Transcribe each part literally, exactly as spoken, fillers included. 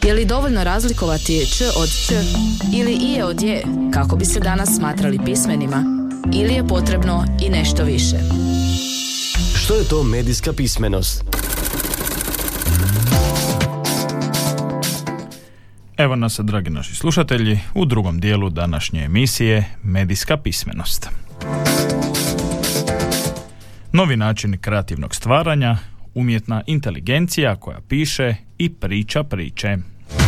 Je li dovoljno razlikovati č od ć ili ije od je kako bi se danas smatrali pismenima? Ili je potrebno i nešto više? Što je to medijska pismenost? Evo nas, dragi naši slušatelji, u drugom dijelu današnje emisije Medijska pismenost. Novi način kreativnog stvaranja, umjetna inteligencija koja piše i priča priče.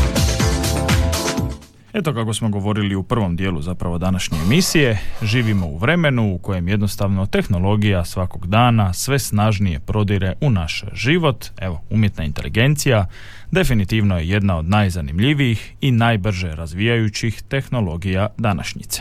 Eto, kako smo govorili u prvom dijelu zapravo današnje emisije, živimo u vremenu u kojem jednostavno tehnologija svakog dana sve snažnije prodire u naš život. Evo, umjetna inteligencija definitivno je jedna od najzanimljivijih i najbrže razvijajućih tehnologija današnjice.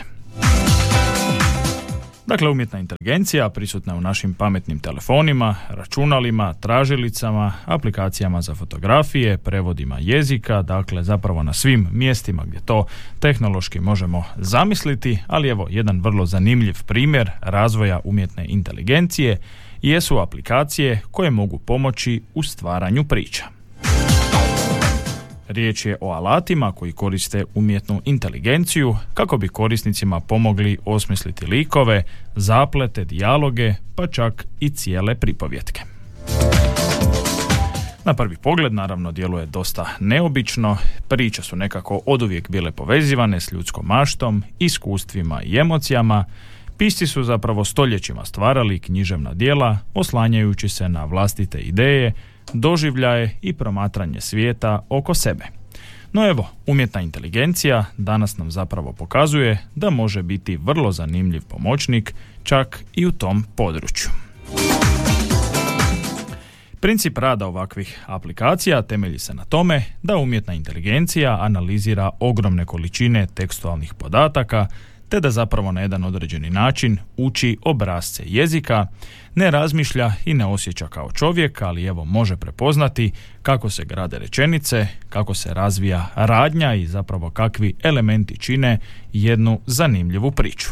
Dakle, umjetna inteligencija prisutna je u našim pametnim telefonima, računalima, tražilicama, aplikacijama za fotografije, prevodima jezika, dakle zapravo na svim mjestima gdje to tehnološki možemo zamisliti, ali evo jedan vrlo zanimljiv primjer razvoja umjetne inteligencije jesu aplikacije koje mogu pomoći u stvaranju priča. Riječ je o alatima koji koriste umjetnu inteligenciju kako bi korisnicima pomogli osmisliti likove, zaplete, dijaloge, pa čak i cijele pripovjetke. Na prvi pogled naravno djeluje dosta neobično, priče su nekako oduvijek bile povezivane s ljudskom maštom, iskustvima i emocijama. Pisci su zapravo stoljećima stvarali književna djela oslanjajući se na vlastite ideje, doživljaje i promatranje svijeta oko sebe. No evo, umjetna inteligencija danas nam zapravo pokazuje da može biti vrlo zanimljiv pomoćnik čak i u tom području. Princip rada ovakvih aplikacija temelji se na tome da umjetna inteligencija analizira ogromne količine tekstualnih podataka te da zapravo na jedan određeni način uči obrasce jezika, ne razmišlja i ne osjeća kao čovjek, ali evo može prepoznati kako se grade rečenice, kako se razvija radnja i zapravo kakvi elementi čine jednu zanimljivu priču.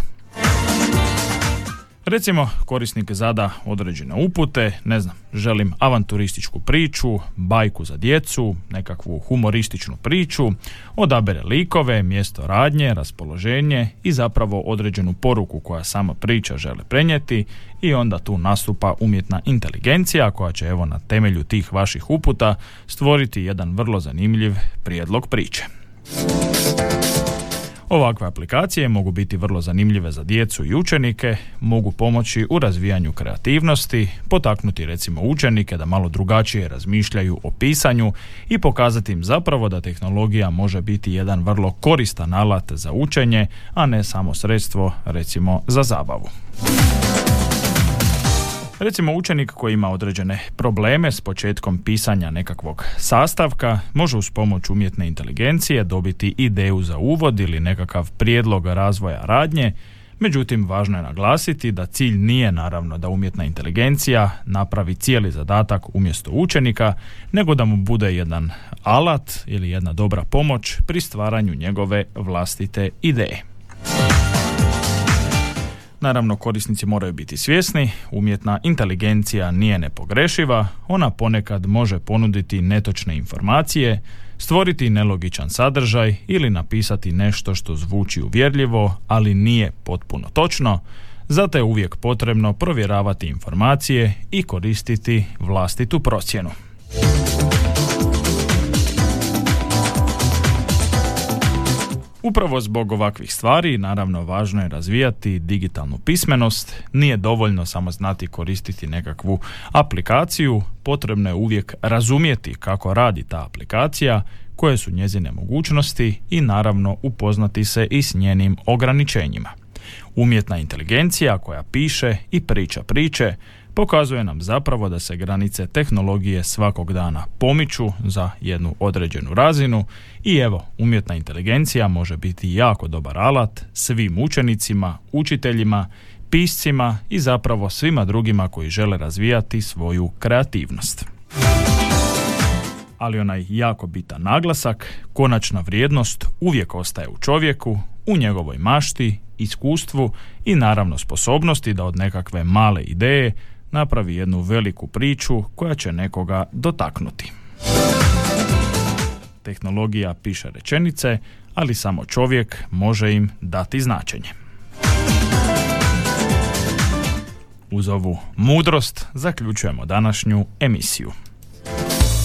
Recimo, korisnik zada određene upute, ne znam, želim avanturističku priču, bajku za djecu, nekakvu humorističnu priču, odabere likove, mjesto radnje, raspoloženje i zapravo određenu poruku koja sama priča žele prenijeti i onda tu nastupa umjetna inteligencija koja će evo na temelju tih vaših uputa stvoriti jedan vrlo zanimljiv prijedlog priče. Ovakve aplikacije mogu biti vrlo zanimljive za djecu i učenike, mogu pomoći u razvijanju kreativnosti, potaknuti recimo učenike da malo drugačije razmišljaju o pisanju i pokazati im zapravo da tehnologija može biti jedan vrlo koristan alat za učenje, a ne samo sredstvo recimo za zabavu. Recimo učenik koji ima određene probleme s početkom pisanja nekakvog sastavka može uz pomoć umjetne inteligencije dobiti ideju za uvod ili nekakav prijedlog razvoja radnje. Međutim, važno je naglasiti da cilj nije naravno da umjetna inteligencija napravi cijeli zadatak umjesto učenika, nego da mu bude jedan alat ili jedna dobra pomoć pri stvaranju njegove vlastite ideje. Naravno, korisnici moraju biti svjesni, umjetna inteligencija nije nepogrešiva, ona ponekad može ponuditi netočne informacije, stvoriti nelogičan sadržaj ili napisati nešto što zvuči uvjerljivo, ali nije potpuno točno, zato je uvijek potrebno provjeravati informacije i koristiti vlastitu procjenu. Upravo zbog ovakvih stvari, naravno, važno je razvijati digitalnu pismenost. Nije dovoljno samo znati koristiti nekakvu aplikaciju, potrebno je uvijek razumjeti kako radi ta aplikacija, koje su njezine mogućnosti i naravno upoznati se i s njenim ograničenjima. Umjetna inteligencija koja piše i priča priče pokazuje nam zapravo da se granice tehnologije svakog dana pomiču za jednu određenu razinu i evo, umjetna inteligencija može biti jako dobar alat svim učenicima, učiteljima, piscima i zapravo svima drugima koji žele razvijati svoju kreativnost. Ali onaj jako bitan naglasak, konačna vrijednost uvijek ostaje u čovjeku, u njegovoj mašti, iskustvu i naravno sposobnosti da od nekakve male ideje napravi jednu veliku priču koja će nekoga dotaknuti. tehnologija piše rečenice, ali samo čovjek može im dati značenje. Uz ovu mudrost zaključujemo današnju emisiju.